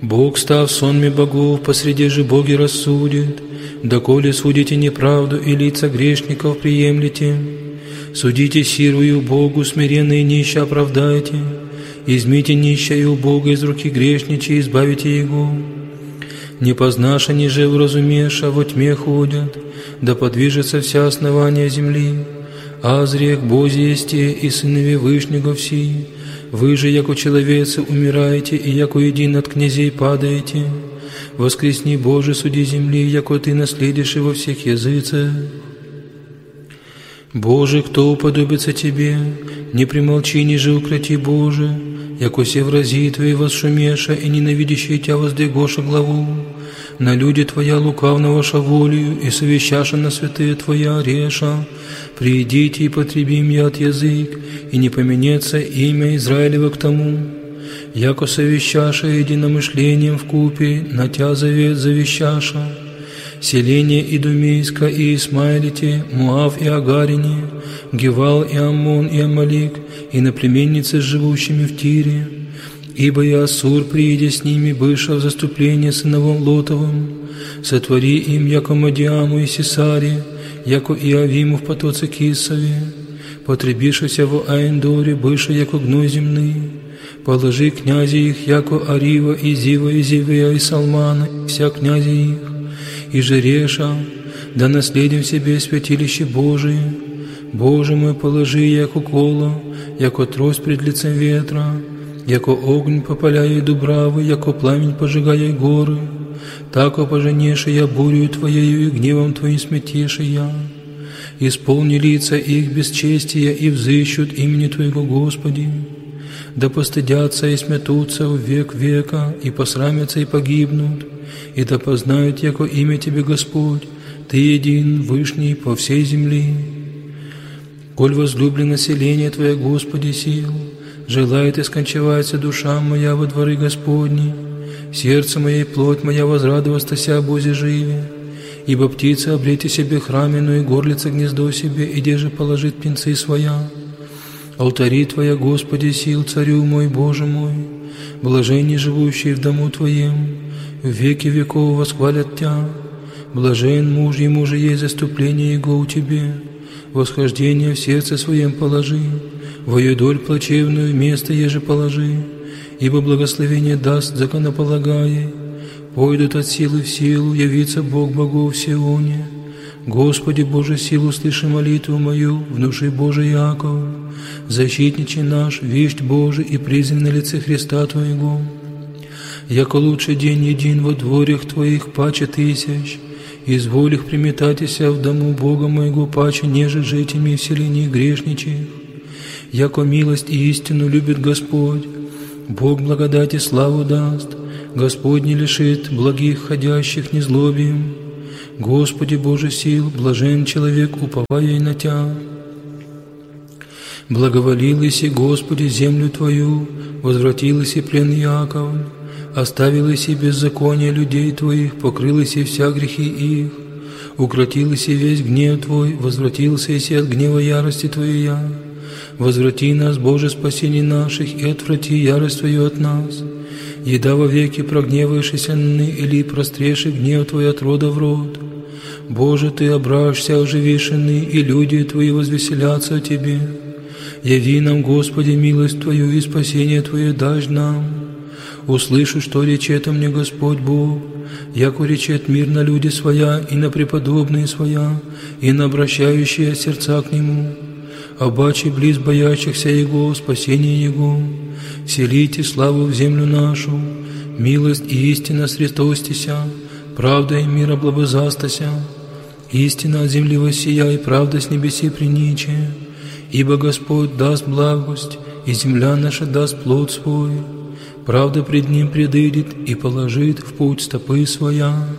Бог, став сонми богов, посреди же боги рассудит, доколе судите неправду и лица грешников приемлете. Судите сирую Богу, смиренные нищие оправдайте, измите нищую Бога из руки грешничей, избавите его. Не познаша, ни же уразумеша, во тьме ходят, да подвижется вся основание земли. Азрек Бози есте и сынове Вышнего все, вы же, яко человецы, умираете, и яко един от князей падаете. Воскресни, Боже, суди земли, яко Ты наследишь во всех языцах. Боже, кто уподобится Тебе? Не примолчи, ниже укроти, Боже, яко се врази Твои возшумеша, и ненавидящие Тя воздвигоша главу. На люди Твоя лукавного шаволию, и совещаша на святые Твоя реша. Приидите и потребим я от язык, и не поменется имя Израилева к тому. Яко совещаша единомышлением вкупе, на Тя завет завещаша. Селение Идумейска и Исмаилите, Муав и Агарине, Гевал и Аммон и Амалик, и наплеменницы, живущими в Тире. Ибо и Ассур, приидя с ними, быша в заступление сыновом Лотовым, сотвори им, яко Мадиаму и Сесаре, яко и Авиму в потоце Кисове, потребившися в Аэндоре, быша, яко гной земный, положи князи их, яко Арива и Зива и Зивия и Салмана, вся князи их, и Жереша, да наследим себе святилище Божие. Боже мой, положи, яко коло, яко трость пред лицем ветра, яко огонь попаляя дубравы, яко пламень пожигая горы, тако поженеши я бурю Твоею и гневом Твоим сметеши я. Исполни лица их бесчестия и взыщут имени Твоего, Господи. Да постыдятся и сметутся в век века, и посрамятся и погибнут, и да познают, яко имя Тебе, Господь, Ты един, Вышний по всей земли. Коль возлюблено население Твое, Господи, сил, желает и скончевается душа моя во дворы Господни, сердце мое и плоть моя возрадовастася Бозе живе, ибо птица обрети себе храмену и горлица гнездо себе, и где же положит птенцы своя. Алтари Твоя, Господи, сил, Царю мой, Боже мой, блаженни живущие в дому Твоем, в веки веков восхвалят Тя. Блажен муж, ему же есть заступление Его у Тебе, восхождение в сердце своем положи, вою доль плачевную место еже положи, ибо благословение даст законополагае. Пойдут от силы в силу, явится Бог богов в Сионе. Господи Боже, силу слыши молитву мою, внуши Божий Яков. Защитниче наш, вещь Божий и призван на лице Христа Твоего. Яко лучший день един во дворях Твоих паче тысяч, изволь их приметатися в дому Бога моего паче, неже житями в селении грешничих. Яко милость и истину любит Господь, Бог благодати славу даст, Господь не лишит благих ходящих незлобием. Господи Боже сил, блажен человек, уповая на Тя. Благоволил иси, Господи, землю Твою, возвратил иси плен Яков, оставил иси беззаконие людей Твоих, покрыл иси вся грехи их, укротил иси весь гнев Твой, возвратился иси от гнева ярости Твоя. Возврати нас, Боже, спасение наших, и отврати ярость Твою от нас. Еда во веки прогневаешься ны, или простреши гнев Твой от рода в род. Боже, Ты обращься оживишены, и люди Твои возвеселятся о Тебе. Яви нам, Господи, милость Твою и спасение Твое дашь нам. Услышу, что речет мне Господь Бог, яко речет мир на люди своя, и на преподобные своя, и на обращающие сердца к Нему. Обаче близ боящихся Его, спасение Его, вселите славу в землю нашу, милость и истина средостися, правда и мир облобызастася, истина от земли воссия, и правда с небеси приниче, ибо Господь даст благость, и земля наша даст плод свой, правда пред Ним предыдет и положит в путь стопы своя.